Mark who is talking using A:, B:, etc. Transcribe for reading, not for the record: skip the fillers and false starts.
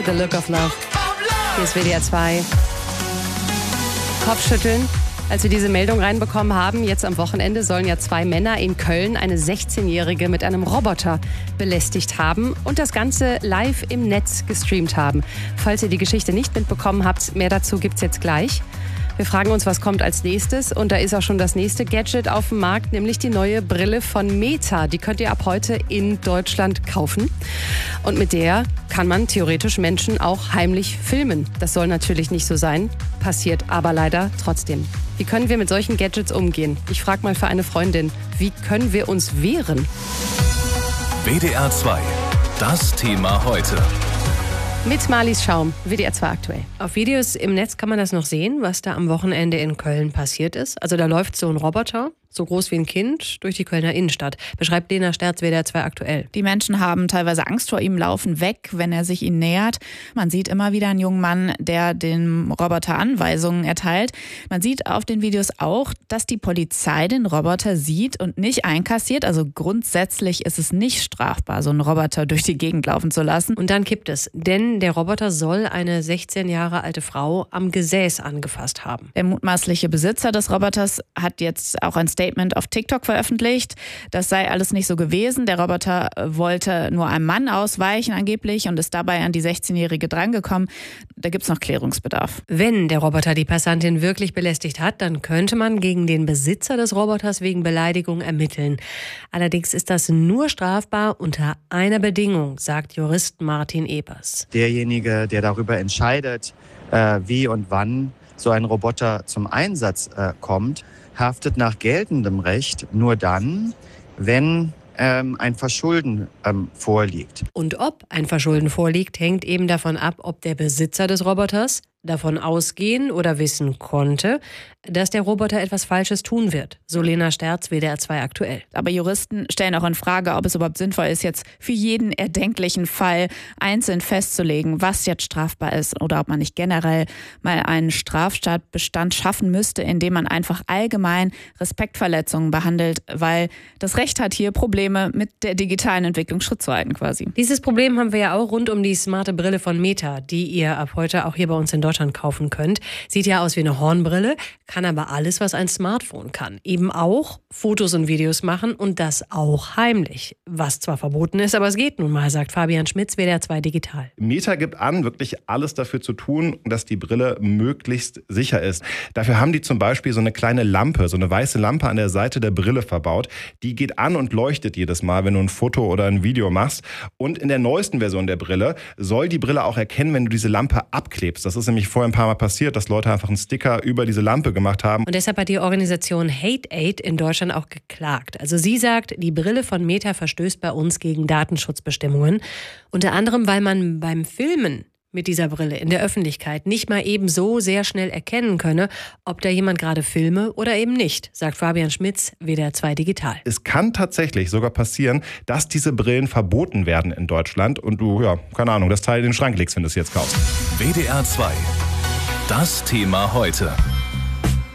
A: The Look of Love. Hier ist WDR 2. Kopfschütteln, als wir diese Meldung reinbekommen haben. Jetzt am Wochenende sollen ja 2 Männer in Köln eine 16-Jährige mit einem Roboter belästigt haben und das Ganze live im Netz gestreamt haben. Falls ihr die Geschichte nicht mitbekommen habt, mehr dazu gibt's jetzt gleich. Wir fragen uns, was kommt als nächstes, und da ist auch schon das nächste Gadget auf dem Markt, nämlich die neue Brille von Meta. Die könnt ihr ab heute in Deutschland kaufen und mit der kann man theoretisch Menschen auch heimlich filmen. Das soll natürlich nicht so sein, passiert aber leider trotzdem. Wie können wir mit solchen Gadgets umgehen? Ich frage mal für eine Freundin, wie können wir uns wehren?
B: WDR 2, das Thema heute.
A: Mit Marlies Schaum, WDR 2 aktuell.
C: Auf Videos im Netz kann man das noch sehen, was da am Wochenende in Köln passiert ist. Also da läuft so ein Roboter, so groß wie ein Kind, durch die Kölner Innenstadt. Beschreibt Lena Sterz, WDR 2 aktuell.
D: Die Menschen haben teilweise Angst vor ihm, laufen weg, wenn er sich ihnen nähert. Man sieht immer wieder einen jungen Mann, der dem Roboter Anweisungen erteilt. Man sieht auf den Videos auch, dass die Polizei den Roboter sieht und nicht einkassiert. Also grundsätzlich ist es nicht strafbar, so einen Roboter durch die Gegend laufen zu lassen.
C: Und dann kippt es, denn der Roboter soll eine 16 Jahre alte Frau am Gesäß angefasst haben.
D: Der mutmaßliche Besitzer des Roboters hat jetzt auch ein Statement auf TikTok veröffentlicht. Das sei alles nicht so gewesen. Der Roboter wollte nur einem Mann ausweichen angeblich und ist dabei an die 16-Jährige drangekommen. Da gibt es noch Klärungsbedarf.
C: Wenn der Roboter die Passantin wirklich belästigt hat, dann könnte man gegen den Besitzer des Roboters wegen Beleidigung ermitteln. Allerdings ist das nur strafbar unter einer Bedingung, sagt Jurist Martin Ebers.
E: Derjenige, der darüber entscheidet, wie und wann so ein Roboter zum Einsatz kommt, haftet nach geltendem Recht nur dann, wenn ein Verschulden vorliegt.
C: Und ob ein Verschulden vorliegt, hängt eben davon ab, ob der Besitzer des Roboters davon ausgehen oder wissen konnte, dass der Roboter etwas Falsches tun wird. So Lena Sterz, WDR 2 aktuell.
D: Aber Juristen stellen auch in Frage, ob es überhaupt sinnvoll ist, jetzt für jeden erdenklichen Fall einzeln festzulegen, was jetzt strafbar ist, oder ob man nicht generell mal einen Straftatbestand schaffen müsste, indem man einfach allgemein Respektverletzungen behandelt, weil das Recht hat hier Probleme mit der digitalen Entwicklung Schritt zu halten quasi.
C: Dieses Problem haben wir ja auch rund um die smarte Brille von Meta, die ihr ab heute auch hier bei uns in Deutschland kaufen könnt. Sieht ja aus wie eine Hornbrille, kann aber alles, was ein Smartphone kann. Eben auch Fotos und Videos machen, und das auch heimlich. Was zwar verboten ist, aber es geht nun mal, sagt Fabian Schmitz, WDR 2 Digital.
F: Meta gibt an, wirklich alles dafür zu tun, dass die Brille möglichst sicher ist. Dafür haben die zum Beispiel so eine kleine Lampe, so eine weiße Lampe an der Seite der Brille verbaut. Die geht an und leuchtet jedes Mal, wenn du ein Foto oder ein Video machst. Und in der neuesten Version der Brille soll die Brille auch erkennen, wenn du diese Lampe abklebst. Das ist nämlich vorher ein paar Mal passiert, dass Leute einfach einen Sticker über diese Lampe gemacht haben.
C: Und deshalb hat die Organisation Hate Aid in Deutschland auch geklagt. Also sie sagt, die Brille von Meta verstößt bei uns gegen Datenschutzbestimmungen. Unter anderem, weil man beim Filmen mit dieser Brille in der Öffentlichkeit nicht mal eben so sehr schnell erkennen könne, ob da jemand gerade filme oder eben nicht, sagt Fabian Schmitz, WDR 2 Digital.
F: Es kann tatsächlich sogar passieren, dass diese Brillen verboten werden in Deutschland und du, keine Ahnung, das Teil in den Schrank legst, wenn du es jetzt kaufst.
B: WDR 2, das Thema heute.